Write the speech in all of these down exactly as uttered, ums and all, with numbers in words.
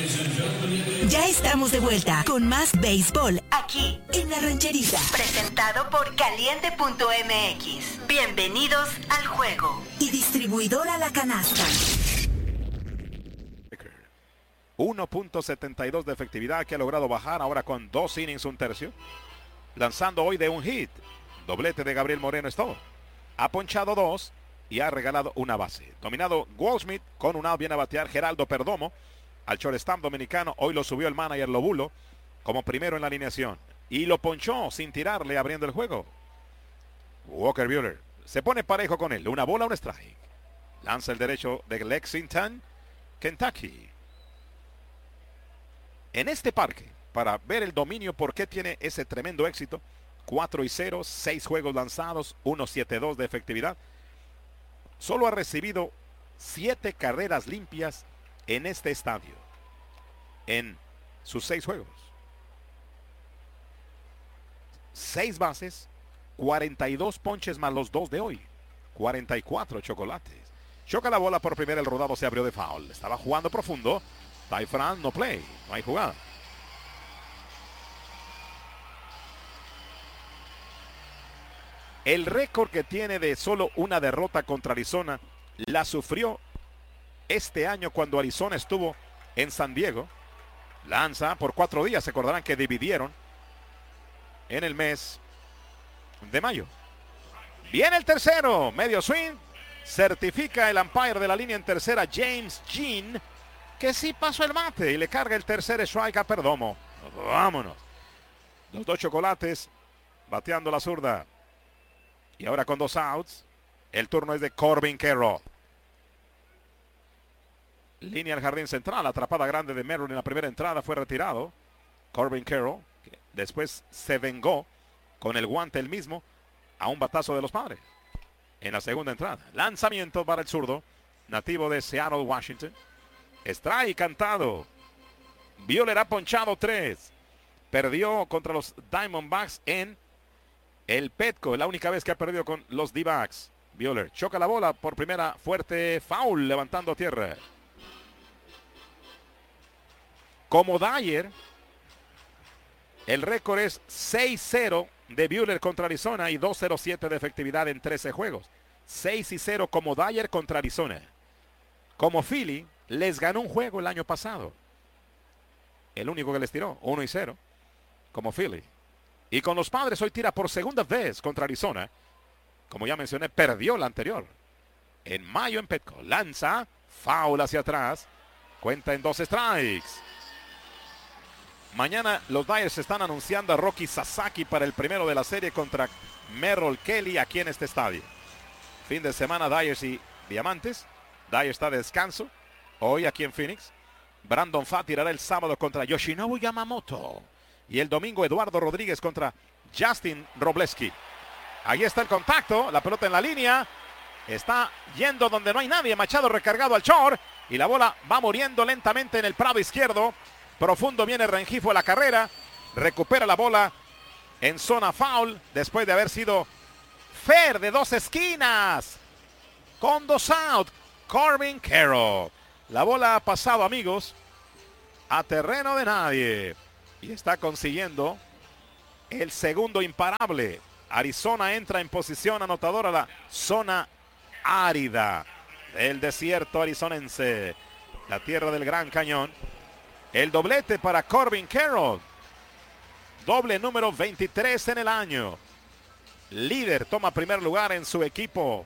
Ya estamos de vuelta con más béisbol aquí en La Rancherita. Presentado por Caliente punto M X. Bienvenidos al juego. Y distribuidora La Canasta. uno punto setenta y dos de efectividad que ha logrado bajar ahora con dos innings, un tercio. Lanzando hoy de un hit. Doblete de Gabriel Moreno es todo. Ha ponchado dos y ha regalado una base. Dominado Goldschmidt con un out, viene a batear Geraldo Perdomo. Al shortstop dominicano, hoy lo subió el manager Lobulo como primero en la alineación. Y lo ponchó sin tirarle, abriendo el juego. Walker Buehler se pone parejo con él. Una bola, un strike. Lanza el derecho de Lexington, Kentucky. En este parque, para ver el dominio, por qué tiene ese tremendo éxito. cuatro y cero, seis juegos lanzados, uno punto setenta y dos de efectividad. Solo ha recibido siete carreras limpias en este estadio, en sus seis juegos. Seis bases, cuarenta y dos ponches más los dos de hoy. cuarenta y cuatro chocolates. Choca la bola por primera, el rodado se abrió de foul. Estaba jugando profundo. Ty France, no play, no hay jugada. El récord que tiene de solo una derrota contra Arizona la sufrió este año cuando Arizona estuvo en San Diego. Lanza por cuatro días. Se acordarán que dividieron en el mes de mayo. Viene el tercero. Medio swing. Certifica el umpire de la línea en tercera, James Jean, que sí pasó el bate y le carga el tercer strike a Perdomo. Vámonos. Los dos chocolates bateando la zurda. Y ahora con dos outs, el turno es de Corbin Carroll. Línea al jardín central, atrapada grande de Merrill en la primera entrada, fue retirado. Corbin Carroll, que después se vengó con el guante el mismo a un batazo de los Padres. En la segunda entrada, lanzamiento para el zurdo, nativo de Seattle, Washington. Strike cantado. Buehler ha ponchado tres. Perdió contra los Diamondbacks en el Petco, la única vez que ha perdido con los D-backs. Buehler choca la bola por primera, fuerte, foul, levantando tierra. Como Dyer, el récord es seis cero de Buehler contra Arizona y dos cero siete de efectividad en trece juegos. seis y cero como Dyer contra Arizona. Como Philly, les ganó un juego el año pasado. El único que les tiró, uno y cero, como Philly. Y con los Padres hoy tira por segunda vez contra Arizona. Como ya mencioné, perdió la anterior. En mayo en Petco. Lanza, foul hacia atrás. Cuenta en dos strikes. Mañana los Dyers están anunciando a Rocky Sasaki para el primero de la serie contra Merrill Kelly aquí en este estadio. Fin de semana Dyers y Diamantes. Dyers está de descanso hoy aquí en Phoenix. Brandon Pfaadt tirará el sábado contra Yoshinobu Yamamoto. Y el domingo Eduardo Rodríguez contra Justin Robleski. Ahí está el contacto, la pelota en la línea. Está yendo donde no hay nadie. Machado recargado al short. Y la bola va muriendo lentamente en el prado izquierdo. Profundo viene Rengifo a la carrera. Recupera la bola en zona foul. Después de haber sido fair de dos esquinas. Con dos out. Corbin Carroll. La bola ha pasado, amigos, a terreno de nadie. Y está consiguiendo el segundo imparable. Arizona entra en posición anotadora a la zona árida del desierto arizonense. La tierra del Gran Cañón. El doblete para Corbin Carroll. Doble número veintitrés en el año. Líder, toma primer lugar en su equipo.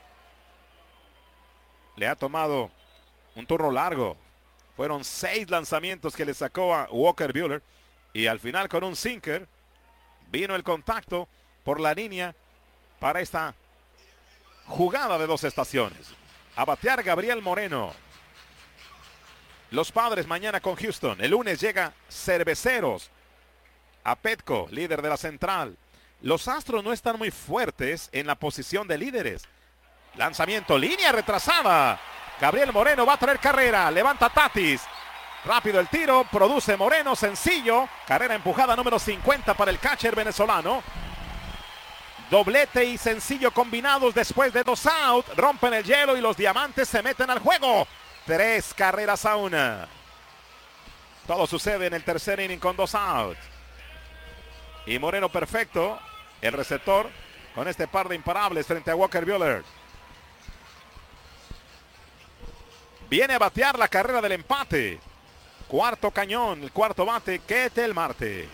Le ha tomado un turno largo. Fueron seis lanzamientos que le sacó a Walker Buehler. Y al final con un sinker vino el contacto por la línea para esta jugada de dos estaciones. A batear Gabriel Moreno. Los Padres mañana con Houston. El lunes llega Cerveceros a Petco, líder de la central. Los Astros no están muy fuertes en la posición de líderes. Lanzamiento, línea retrasada. Gabriel Moreno va a traer carrera. Levanta Tatis. Rápido el tiro, produce Moreno, sencillo. Carrera empujada número cincuenta para el catcher venezolano. Doblete y sencillo combinados después de dos out. Rompen el hielo y los Diamantes se meten al juego. Tres carreras a una. Todo sucede en el tercer inning con dos outs. Y Moreno perfecto, el receptor, con este par de imparables frente a Walker Buehler. Viene a batear la carrera del empate. Cuarto cañón, el cuarto bate, Ketel Marte.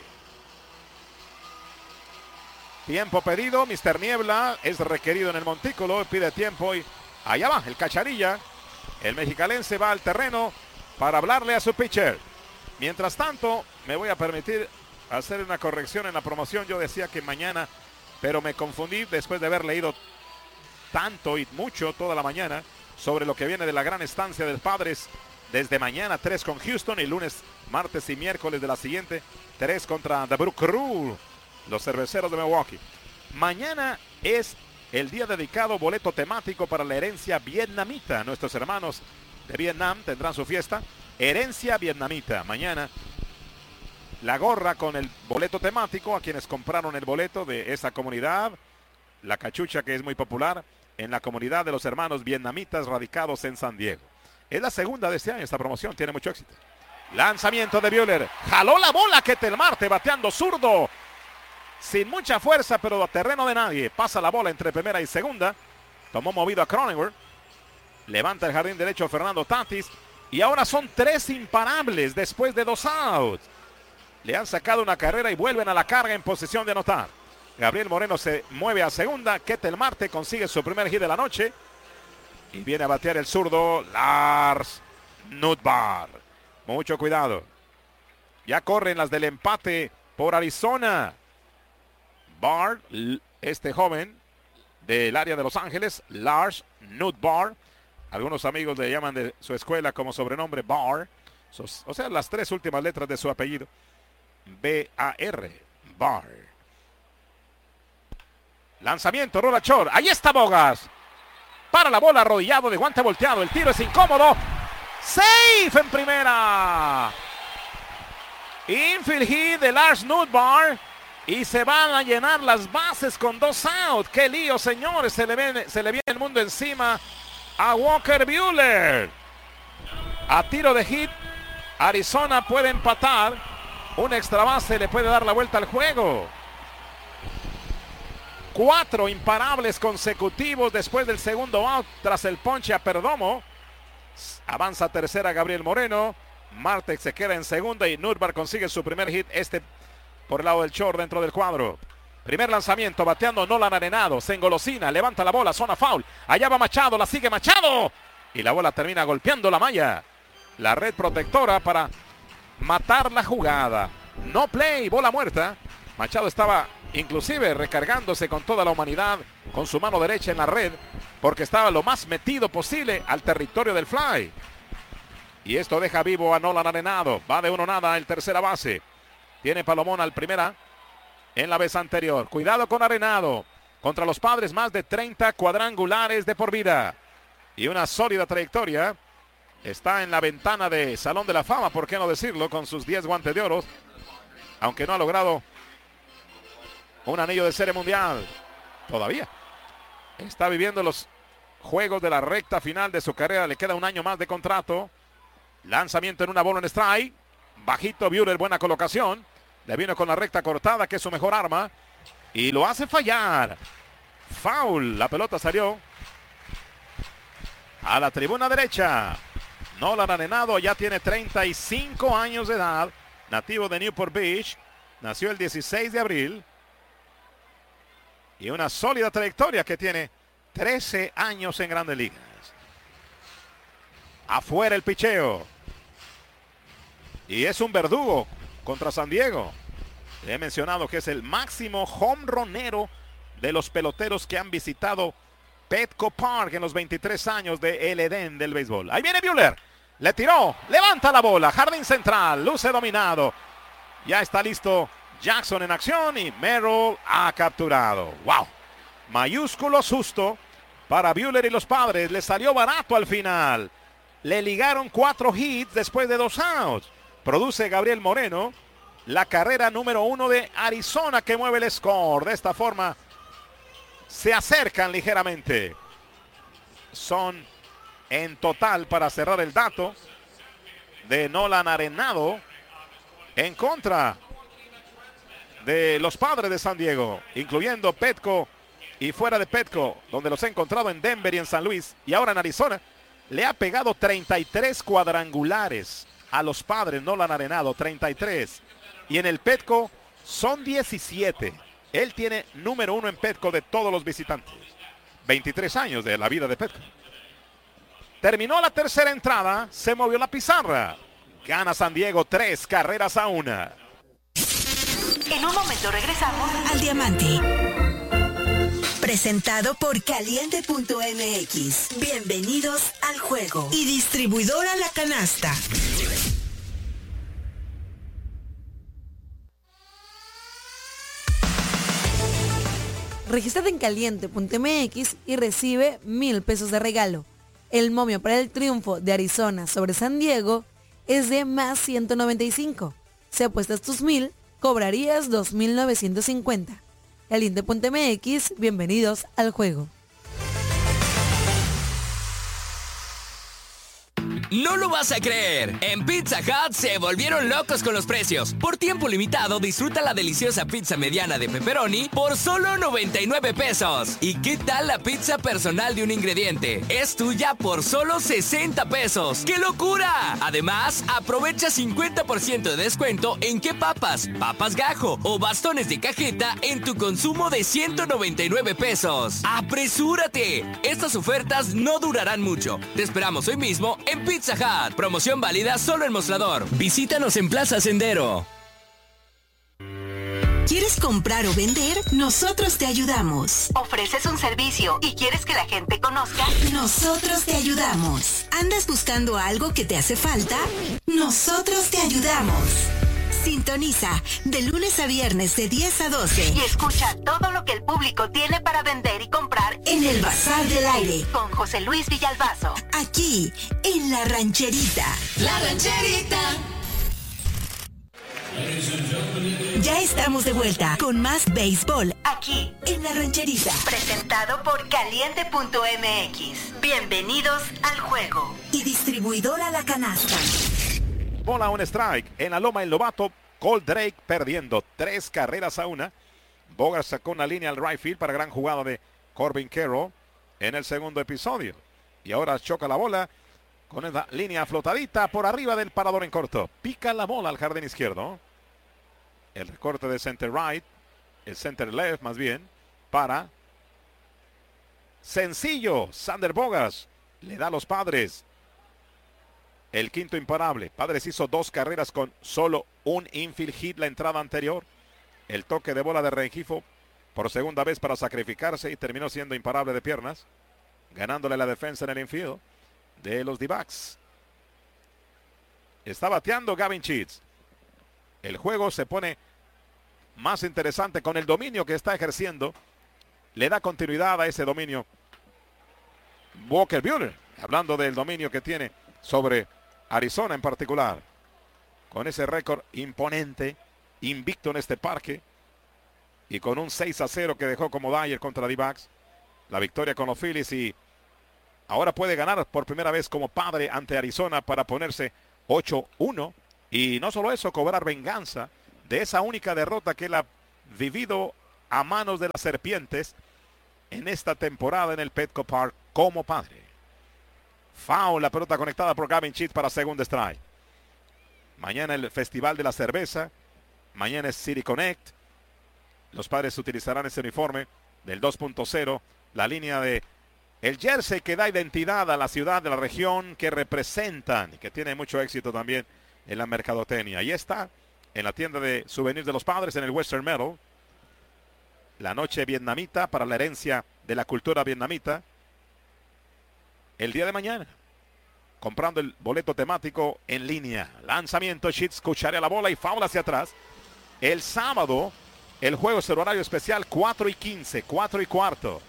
Tiempo pedido, mister Niebla es requerido en el montículo, pide tiempo y allá va el Cacharilla. El mexicalense va al terreno para hablarle a su pitcher. Mientras tanto, me voy a permitir hacer una corrección en la promoción. Yo decía que mañana, pero me confundí después de haber leído tanto y mucho toda la mañana sobre lo que viene de la gran estancia de Padres. Desde mañana tres con Houston y lunes, martes y miércoles de la siguiente tres contra The Brook Crew, los cerveceros de Milwaukee. Mañana es el día dedicado, boleto temático para la herencia vietnamita. Nuestros hermanos de Vietnam tendrán su fiesta. Herencia vietnamita. Mañana la gorra con el boleto temático a quienes compraron el boleto de esa comunidad. La cachucha que es muy popular en la comunidad de los hermanos vietnamitas radicados en San Diego. Es la segunda de este año esta promoción, tiene mucho éxito. Lanzamiento de Buehler. Jaló la bola Ketel Marte bateando zurdo. Sin mucha fuerza, pero a terreno de nadie. Pasa la bola entre primera y segunda. Tomó movido a Cronenworth. Levanta el jardín derecho Fernando Tatis. Y ahora son tres imparables después de dos outs. Le han sacado una carrera y vuelven a la carga en posición de anotar. Gabriel Moreno se mueve a segunda. Ketel Marte consigue su primer hit de la noche. Y viene a batear el zurdo Lars Nootbaar. Mucho cuidado. Ya corren las del empate por Arizona. Barr, este joven del área de Los Ángeles, Lars Nootbaar. Algunos amigos le llaman de su escuela como sobrenombre Barr. O sea, las tres últimas letras de su apellido. B A R. Barr. Lanzamiento, rola short. Ahí está Bogas. Para la bola, arrodillado de guante volteado. El tiro es incómodo. Safe en primera. Infield hit de Lars Nootbaar. Y se van a llenar las bases con dos outs. ¡Qué lío, señores! Se le, viene, se le viene el mundo encima a Walker Buehler. A tiro de hit, Arizona puede empatar. Un extra base le puede dar la vuelta al juego. Cuatro imparables consecutivos después del segundo out tras el ponche a Perdomo. Avanza a tercera Gabriel Moreno. Marte se queda en segunda y Nootbaar consigue su primer hit. Este por el lado del short dentro del cuadro. Primer lanzamiento, bateando Nolan Arenado. Se engolosina, levanta la bola, zona foul. Allá va Machado, la sigue Machado. Y la bola termina golpeando la malla. La red protectora para matar la jugada. No play, bola muerta. Machado estaba inclusive recargándose con toda la humanidad con su mano derecha en la red porque estaba lo más metido posible al territorio del fly. Y esto deja vivo a Nolan Arenado. Va de uno nada el tercera base. Tiene Palomón al primera en la vez anterior. Cuidado con Arenado. Contra los Padres más de treinta cuadrangulares de por vida. Y una sólida trayectoria. Está en la ventana de Salón de la Fama, por qué no decirlo, con sus diez guantes de oro. Aunque no ha logrado un anillo de serie mundial. Todavía. Está viviendo los juegos de la recta final de su carrera. Le queda un año más de contrato. Lanzamiento en una bola en strike. Bajito Buehler, buena colocación. Le vino con la recta cortada, que es su mejor arma. Y lo hace fallar. Foul. La pelota salió a la tribuna derecha. Nolan Arenado ya tiene treinta y cinco años de edad. Nativo de Newport Beach. Nació el dieciséis de abril. Y una sólida trayectoria que tiene trece años en Grandes Ligas. Afuera el picheo. Y es un verdugo contra San Diego. Le he mencionado que es el máximo jonronero de los peloteros que han visitado Petco Park en los veintitrés años de el Edén del béisbol. Ahí viene Buehler. Le tiró. Levanta la bola. Jardín central. Luce dominado. Ya está listo Jackson en acción y Merrill ha capturado. ¡Wow! Mayúsculo susto para Buehler y los Padres. Le salió barato al final. Le ligaron cuatro hits después de dos outs. Produce Gabriel Moreno la carrera número uno de Arizona que mueve el score. De esta forma se acercan ligeramente. Son en total, para cerrar el dato, de Nolan Arenado, en contra de los Padres de San Diego, incluyendo Petco y fuera de Petco, donde los he encontrado en Denver y en San Luis, y ahora en Arizona. Le ha pegado treinta y tres cuadrangulares a los Padres, no lo han arenado, treinta y tres. Y en el Petco son diecisiete. Él tiene número uno en Petco de todos los visitantes. veintitrés años de la vida de Petco. Terminó la tercera entrada, se movió la pizarra. Gana San Diego tres carreras a una. En un momento regresamos al Diamante. Presentado por Caliente punto M X. Bienvenidos al juego. Y distribuidora La Canasta. Regístrate en Caliente punto M X y recibe mil pesos de regalo. El momio para el triunfo de Arizona sobre San Diego es de más ciento noventa y cinco. Si apuestas tus mil, cobrarías dos mil novecientos cincuenta. Caliente punto M X, bienvenidos al juego. No lo vas a creer. En Pizza Hut se volvieron locos con los precios. Por tiempo limitado, disfruta la deliciosa pizza mediana de pepperoni por solo noventa y nueve pesos. ¿Y qué tal la pizza personal de un ingrediente? Es tuya por solo sesenta pesos. ¡Qué locura! Además, aprovecha cincuenta por ciento de descuento en qué papas, papas gajo o bastones de cajeta en tu consumo de ciento noventa y nueve pesos. ¡Apresúrate! Estas ofertas no durarán mucho. Te esperamos hoy mismo en Pizza Pizza Hut, promoción válida solo en Mostrador. Visítanos en Plaza Sendero. ¿Quieres comprar o vender? Nosotros te ayudamos. ¿Ofreces un servicio y quieres que la gente conozca? Nosotros te ayudamos. ¿Andas buscando algo que te hace falta? Nosotros te ayudamos. Sintoniza de lunes a viernes de diez a doce y escucha todo lo que el público tiene para vender y comprar en el Bazar del Aire con José Luis Villalbazo. Aquí, en La Rancherita. La Rancherita. Ya estamos de vuelta con más béisbol aquí en La Rancherita. Presentado por Caliente punto M X. Bienvenidos al juego. Y distribuidora La Canasta. Bola un strike en la loma el novato Cole Drake perdiendo tres carreras a una. Bogart sacó una línea al right field para gran jugada de Corbin Carroll en el segundo episodio. Y ahora choca la bola con esa línea flotadita por arriba del parador en corto. Pica la bola al jardín izquierdo. El recorte de center right, el center left más bien, para sencillo. Sander Bogaerts le da a los Padres el quinto imparable. Padres hizo dos carreras con solo un infield hit la entrada anterior. El toque de bola de Rengifo por segunda vez para sacrificarse y terminó siendo imparable de piernas, ganándole la defensa en el infield de los D-backs. Está bateando Gavin Sheets. El juego se pone más interesante con el dominio que está ejerciendo. Le da continuidad a ese dominio Walker Buehler, hablando del dominio que tiene sobre Arizona en particular, con ese récord imponente, invicto en este parque, y con un seis a cero que dejó como Dyer contra D-backs, la victoria con los Phillies, y ahora puede ganar por primera vez como Padre ante Arizona para ponerse ocho uno, y no solo eso, cobrar venganza de esa única derrota que él ha vivido a manos de las Serpientes en esta temporada en el Petco Park como Padre. Foul, la pelota conectada por Gavin Sheets para segundo strike. Mañana el Festival de la Cerveza. Mañana es City Connect. Los Padres utilizarán ese uniforme del dos punto cero. La línea de el jersey que da identidad a la ciudad, de la región que representan y que tiene mucho éxito también en la mercadotecnia. Ahí está, en la tienda de souvenirs de los Padres en el Western Meadow. La noche vietnamita para la herencia de la cultura vietnamita. El día de mañana, comprando el boleto temático en línea. Lanzamiento, Sheets cucharea la bola y foul hacia atrás. El sábado, el juego es el horario especial cuatro y quince, cuatro y cuarto.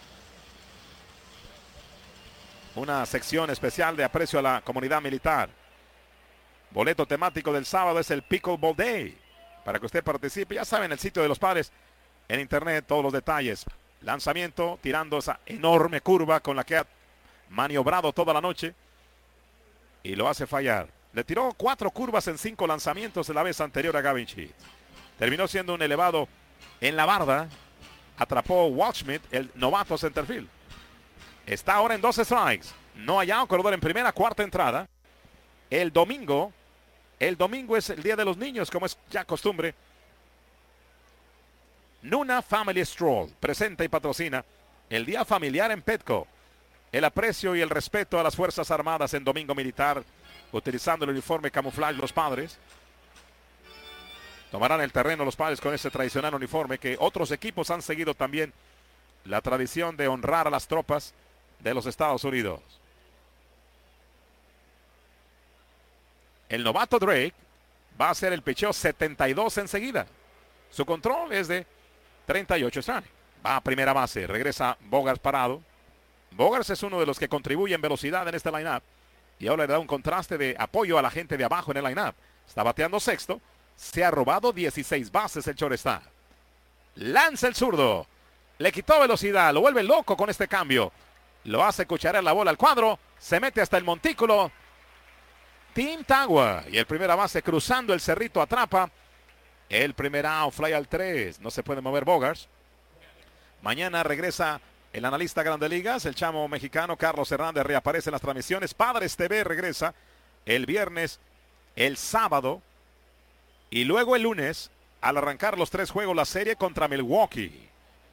Una sección especial de aprecio a la comunidad militar. Boleto temático del sábado es el Pickleball Day. Para que usted participe, ya saben, el sitio de los Padres en internet, todos los detalles. Lanzamiento, tirando esa enorme curva con la que ha maniobrado toda la noche y lo hace fallar. Le tiró cuatro curvas en cinco lanzamientos la vez anterior a Gavin Sheets. Terminó siendo un elevado en la barda. Atrapó Waldschmidt, el novato centerfield. Está ahora en dos strikes. No hay un corredor en primera, cuarta entrada. El domingo, el domingo es el Día de los Niños, como es ya costumbre. Nuna Family Stroll presenta y patrocina el Día Familiar en Petco. El aprecio y el respeto a las Fuerzas Armadas en Domingo Militar, utilizando el uniforme camuflaje de los padres. Tomarán el terreno los padres con ese tradicional uniforme que otros equipos han seguido también la tradición de honrar a las tropas de los Estados Unidos. El novato Drake va a hacer el picheo setenta y dos enseguida. Su control es de treinta y ocho strikes. Va a primera base, regresa Bogaerts parado. Bogaerts es uno de los que contribuye en velocidad en este line-up y ahora le da un contraste de apoyo a la gente de abajo en el line-up. Está bateando sexto. Se ha robado dieciséis bases el shortstop. Lanza el zurdo. Le quitó velocidad. Lo vuelve loco con este cambio. Lo hace cucharear la bola al cuadro. Se mete hasta el montículo. Tim Tagua. Y el primera base cruzando el cerrito atrapa. El primer out, fly al tres. No se puede mover Bogaerts. Mañana regresa el analista Grandes Ligas. El chamo mexicano Carlos Hernández reaparece en las transmisiones. Padres T V regresa el viernes, el sábado. Y luego el lunes, al arrancar los tres juegos, la serie contra Milwaukee.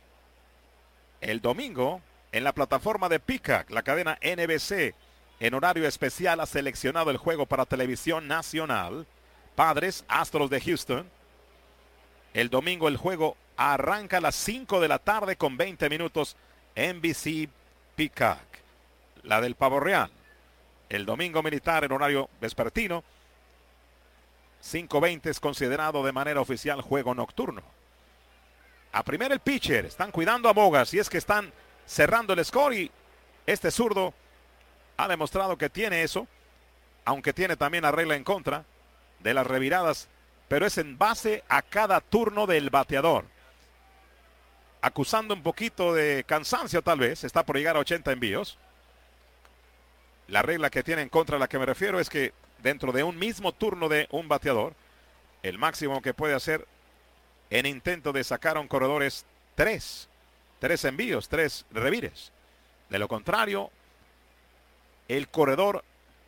El domingo, en la plataforma de Peacock, la cadena N B C, en horario especial ha seleccionado el juego para televisión nacional. Padres, Astros de Houston. El domingo el juego arranca a las cinco de la tarde con veinte minutos. N B C Peacock, la del Pavo Real. El domingo militar en horario vespertino. cinco veinte es considerado de manera oficial juego nocturno. A primera el pitcher. Están cuidando a Bogaerts. Y es que están cerrando el score. Y este zurdo ha demostrado que tiene eso. Aunque tiene también la regla en contra de las reviradas. Pero es en base a cada turno del bateador. Acusando un poquito de cansancio tal vez. Está por llegar a ochenta envíos. La regla que tiene en contra a la que me refiero es que dentro de un mismo turno de un bateador, el máximo que puede hacer en intento de sacar a un corredor es tres. Tres envíos, tres revires. De lo contrario, el corredor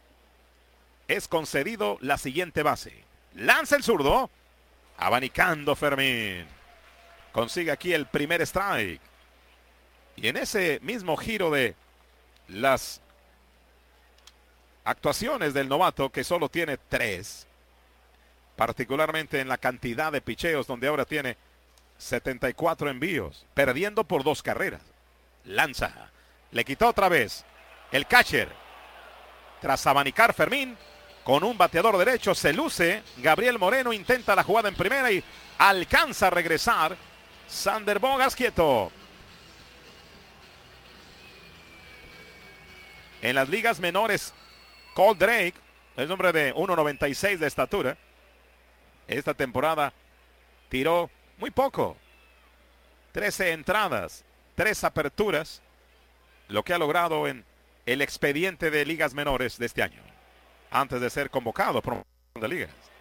es concedido la siguiente base. Lanza el zurdo. Abanicando Fermín. Consigue aquí el primer strike. Y en ese mismo giro de las actuaciones del novato, que solo tiene tres, particularmente en la cantidad de picheos, donde ahora tiene setenta y cuatro envíos, perdiendo por dos carreras. Lanza, le quitó otra vez el catcher. Tras abanicar Fermín, con un bateador derecho se luce. Gabriel Moreno intenta la jugada en primera y alcanza a regresar. Xander Bogaerts quieto. En las ligas menores, Cole Drake, el hombre de uno noventa y seis de estatura, esta temporada tiró muy poco. trece entradas, tres aperturas, lo que ha logrado en el expediente de ligas menores de este año, antes de ser convocado por de ligas.